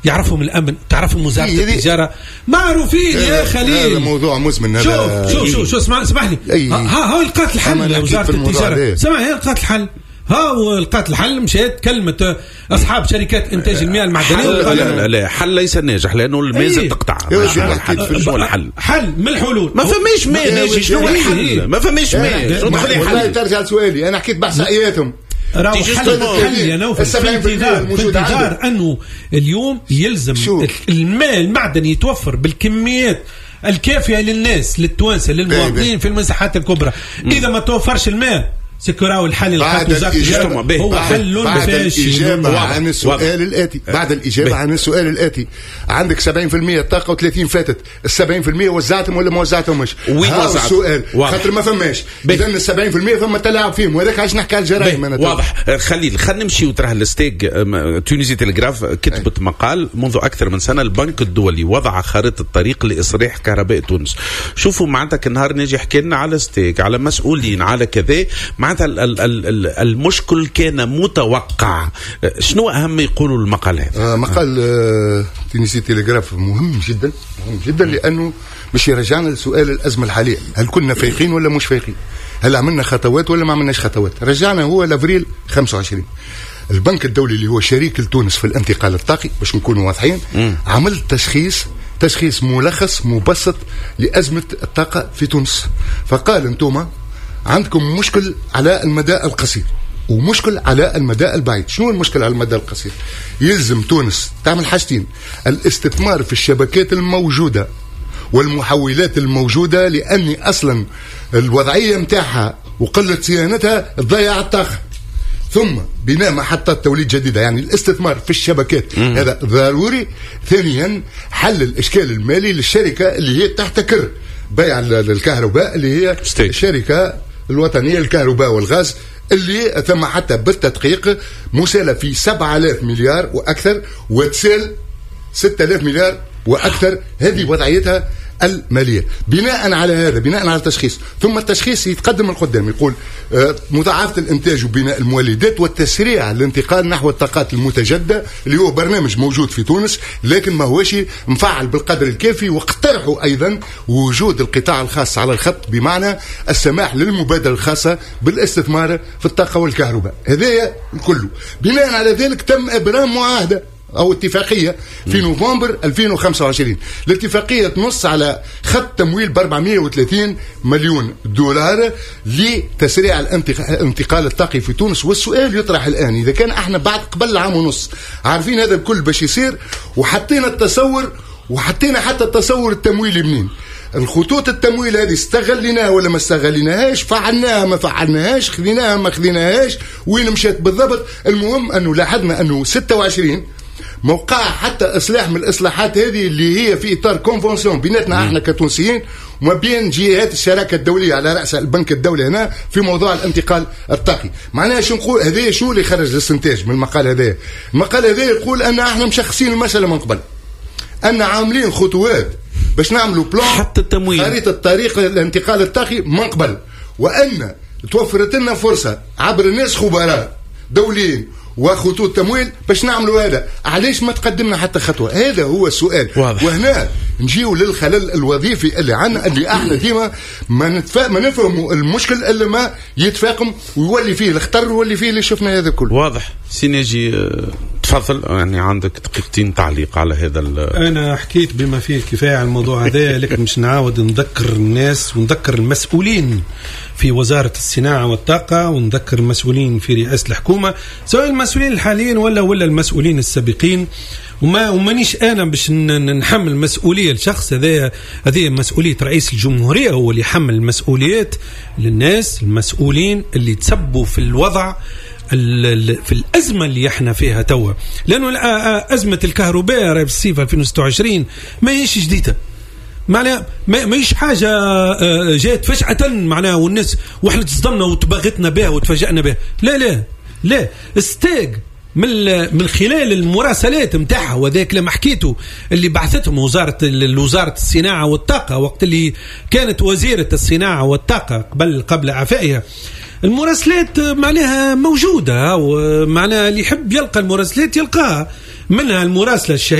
يعرفهم الأمن، تعرفهم وزارة التجارة، معروفين يا خليل. هذا موضوع مزمن. شو اسمح لي. ها لقات الحل وزارة التجارة. سمع، هي لقات الحل. لقات الحل، مشيت كلمة أصحاب شركات إنتاج المياه المعدنية. لا حل ليس ناجح لأنه الميزة تقطع. شو الحل؟ حل من الحلول. ما فماش ماء ناجي. شنو الحل؟ ما فماش ماء. والله ترجع لسؤالي، أنا حكيت بإحصائياتهم. راهو حل يا نوفل في انتظار أنه اليوم يلزم الماء المعدني يتوفر بالكميات الكافية للناس، للتوانسة، للمواطنين في المساحات الكبرى. إذا ما توفرش الماء سكراو الحل بعد الإجابة هو حل فاشل. عن السؤال الآتي، بعد الإجابة عن السؤال الآتي، عندك 70% طاقة و30 فاتت، ال70% وزعتهم ولا ما وزعتهمش؟ وين وزعت؟ السؤال خاطر ما فماش. إذا ال70% فما تلاعب فيهم، وهذاك عايش نحكي على الجرائم. واضح. خلينا نمشي وتراه الستيج. تونسي تلغراف كتبت مقال منذ أكثر من سنة، البنك الدولي وضع خارطة الطريق لإصلاح كهرباء تونس. شوفوا معناتها النهار نجي حكي لنا على ستيج، على مسؤولين، على كذا. معناتها المشكل كان متوقع. شنو أهم يقولوا المقال هذا؟ مقال تونسي تلغراف مهم جدا، مهم جدا، لأنه مش يرجعنا لسؤال الأزمة الحالية. هل كنا فايقين ولا مش فايقين؟ هل عملنا خطوات ولا ما عملناش خطوات؟ رجعنا هو لأفريل 25. البنك الدولي اللي هو شريك لتونس في الانتقال الطاقي، باش نكونوا واضحين، عمل تشخيص ملخص مبسط لأزمة الطاقة في تونس. فقال انتم عندكم مشكل على المدى القصير ومشكل على المدى البعيد. شنو المشكل على المدى القصير؟ يلزم تونس تعمل حاجتين: الاستثمار في الشبكات الموجودة والمحولات الموجودة، لأني أصلا الوضعية متاعها وقلة صيانتها تضيع الطاقة. ثم بناء محطات توليد جديدة، يعني الاستثمار في الشبكات هذا ضروري. ثانيا حل الإشكال المالي للشركة اللي هي تحتكر بيع الكهرباء، اللي هي الشركة الوطنية للكهرباء والغاز، اللي ثم حتى بالتدقيق مسالة في 7000 مليار وأكثر، وتسال 6000 مليار وأكثر. هذه وضعيتها المالية. بناء على هذا، بناء على التشخيص، ثم التشخيص يتقدم القدام، يقول مضاعفة الإنتاج وبناء المولدات والتسريع الانتقال نحو الطاقات المتجددة، اللي هو برنامج موجود في تونس لكن ما هوش مفعل بالقدر الكافي. واقترحوا أيضا وجود القطاع الخاص على الخط، بمعنى السماح للمبادرة الخاصة بالاستثمار في الطاقة والكهرباء. هذا كله. بناء على ذلك تم إبرام معاهدة أو اتفاقية في نوفمبر 2025. الاتفاقية تنص على خط تمويل ب 430 مليون دولار لتسريع الانتقال الطاقي في تونس. والسؤال يطرح الآن، إذا كان احنا بعد قبل عام ونص عارفين هذا الكل باش يصير، وحطينا التصور، وحطينا حتى التصور التمويلي منين، الخطوط التمويل هذه استغليناها ولا ما استغليناهاش، فعلناها ما فعلناهاش، خذيناها ما خذيناهاش، وين مشات بالضبط. المهم أنه لاحظنا أنه 26 موقع حتى إصلاح من الإصلاحات هذه اللي هي في إطار كونفنسيون بيناتنا احنا كتونسيين وما بين جهات الشراكة الدولية على رأس البنك الدولي هنا في موضوع الانتقال الطاقي. معناها شو نقول؟ هذا شو اللي خرج الاستنتاج من المقال هذا؟ المقال هذا يقول أن احنا مشخصين المسألة من قبل، أن عاملين خطوات باش نعملوا بلان حتى التمويل، خريطة طريق الانتقال الطاقي من قبل، وأن توفرت لنا فرصة عبر ناس خبراء دوليين وخطوط تمويل باش نعملوا هذا. علاش ما تقدمنا حتى خطوة؟ هذا هو السؤال. واضح. وهنا نجيو للخلل الوظيفي اللي عنا، اللي احنا ديما ما نفهموا المشكل اللي ما يتفاقم ويولي فيه الخطر ويولي فيه اللي شفنا هذا كله. واضح. سيناجي تفضل، يعني عندك دقيقتين تعليق على هذا. أنا حكيت بما فيه الكفاية على الموضوع هذا، لكن مش نعاود نذكر الناس ونذكر المسؤولين في وزارة الصناعة والطاقة، ونذكر المسؤولين في رئاسة الحكومة، سواء المسؤولين الحاليين ولا المسؤولين السابقين. ومانيش أنا باش نحمل مسؤولية الشخص هذه مسؤولية رئيس الجمهورية، هو اللي يحمل المسؤوليات للناس المسؤولين اللي تسبوا في الوضع في الأزمة اللي احنا فيها توا. لأنه أزمة الكهرباء في الصيف 2026 ما هيش جديدة، معناها ما هيش حاجة جات فجأة معناها والناس واحنا تصدمنا وتبغتنا بها وتفاجأنا بها. لا استاج من خلال المراسلات متاعها، وذاك لما حكيته اللي بعثتهم وزارة الصناعة والطاقة وقت اللي كانت وزيرة الصناعة والطاقة قبل عفائها. المراسلات معناها موجودة، ومعناها اللي يحب يلقى المراسلات يلقاها، منها المراسلة